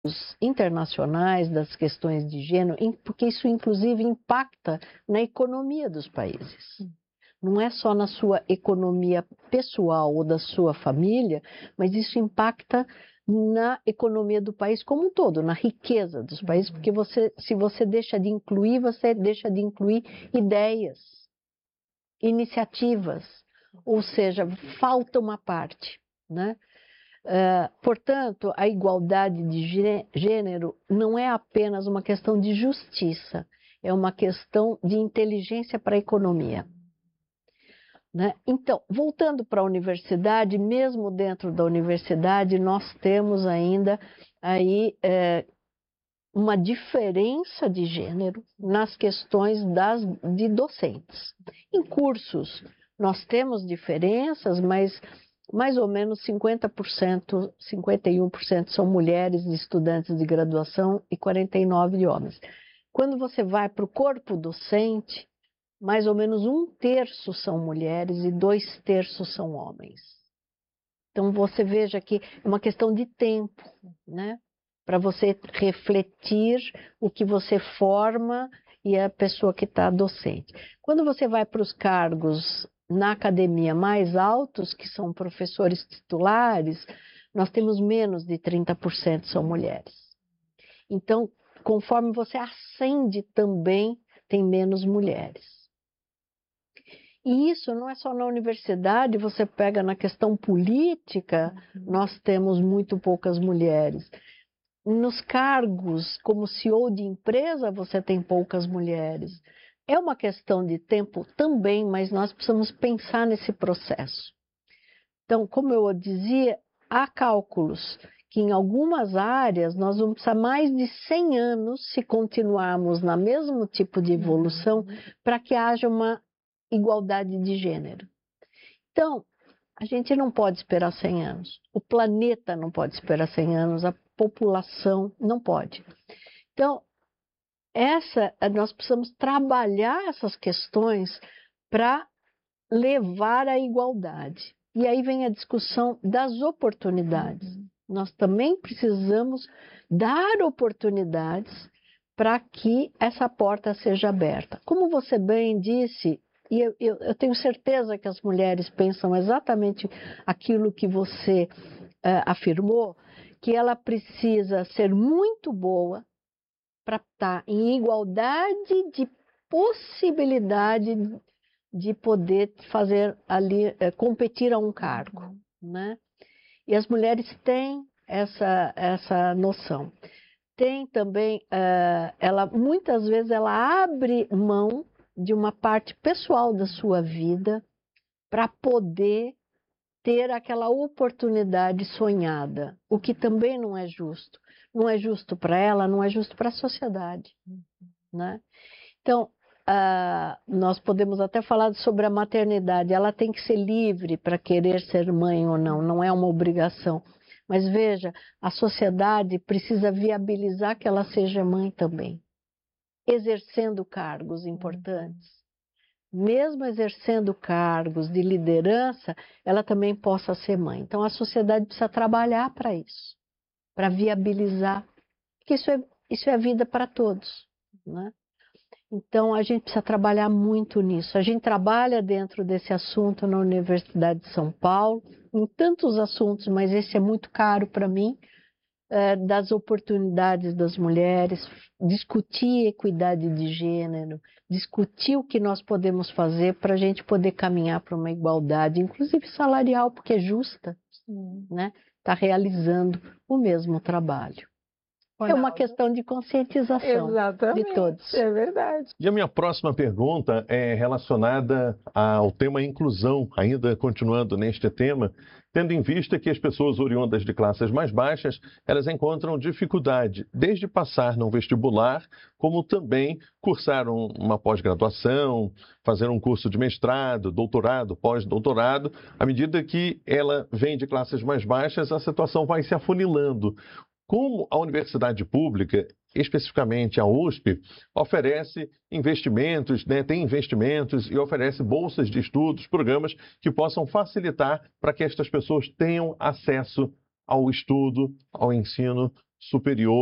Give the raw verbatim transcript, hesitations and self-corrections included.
internacionais das questões de gênero, porque isso inclusive impacta na economia dos países. Não é só na sua economia pessoal ou da sua família, mas isso impacta na economia do país como um todo, na riqueza dos países, porque você, se você deixa de incluir, você deixa de incluir ideias, iniciativas, ou seja, falta uma parte, né? Uh, portanto, a igualdade de gênero não é apenas uma questão de justiça, é uma questão de inteligência para a economia. Né? Então, voltando para a universidade, mesmo dentro da universidade, nós temos ainda aí é, uma diferença de gênero nas questões das, de docentes. Em cursos, nós temos diferenças, mas mais ou menos cinquenta por cento, cinquenta e um por cento são mulheres estudantes de graduação e quarenta e nove por cento de homens. Quando você vai para o corpo docente, mais ou menos um terço são mulheres e dois terços são homens. Então você veja que é uma questão de tempo, né? Para você refletir o que você forma e a pessoa que está docente. Quando você vai para os cargos na academia mais altos, que são professores titulares, nós temos menos de trinta por cento são mulheres. Então, conforme você ascende também, tem menos mulheres. E isso não é só na universidade, você pega na questão política, nós temos muito poucas mulheres. Nos cargos, como C E O de empresa, você tem poucas mulheres. É uma questão de tempo também, mas nós precisamos pensar nesse processo. Então, como eu dizia, há cálculos que em algumas áreas nós vamos precisar mais de cem anos se continuarmos na mesmo tipo de evolução para que haja uma igualdade de gênero. Então, a gente não pode esperar cem anos. O planeta não pode esperar cem anos, a população não pode. Então, essa, nós precisamos trabalhar essas questões para levar à igualdade. E aí vem a discussão das oportunidades. Uhum. Nós também precisamos dar oportunidades para que essa porta seja aberta. Como você bem disse, e eu, eu, eu tenho certeza que as mulheres pensam exatamente aquilo que você uh, afirmou, que ela precisa ser muito boa para estar em igualdade de possibilidade de poder fazer ali, eh, competir a um cargo, uhum. né? E as mulheres têm essa, essa noção. Tem também, uh, ela, muitas vezes ela abre mão de uma parte pessoal da sua vida para poder ter aquela oportunidade sonhada, o que também não é justo. Não é justo para ela, não é justo para a sociedade. Né? Então, uh, nós podemos até falar sobre a maternidade. Ela tem que ser livre para querer ser mãe ou não, não é uma obrigação. Mas veja, a sociedade precisa viabilizar que ela seja mãe também, exercendo cargos importantes. Mesmo exercendo cargos de liderança, ela também possa ser mãe. Então, a sociedade precisa trabalhar para isso, para viabilizar, porque isso é, isso é a vida para todos, né? Então, a gente precisa trabalhar muito nisso. A gente trabalha dentro desse assunto na Universidade de São Paulo, em tantos assuntos, mas esse é muito caro para mim, é, das oportunidades das mulheres, discutir equidade de gênero, discutir o que nós podemos fazer para a gente poder caminhar para uma igualdade, inclusive salarial, porque é justa, né? Está realizando o mesmo trabalho. É uma questão de conscientização. Exatamente, de todos. É verdade. E a minha próxima pergunta é relacionada ao tema inclusão, ainda continuando neste tema, tendo em vista que as pessoas oriundas de classes mais baixas, elas encontram dificuldade desde passar no vestibular, como também cursar um, uma pós-graduação, fazer um curso de mestrado, doutorado, pós-doutorado. À medida que ela vem de classes mais baixas, a situação vai se afunilando. Como a universidade pública, especificamente a U S P, oferece investimentos, né, tem investimentos e oferece bolsas de estudos, programas que possam facilitar para que estas pessoas tenham acesso ao estudo, ao ensino superior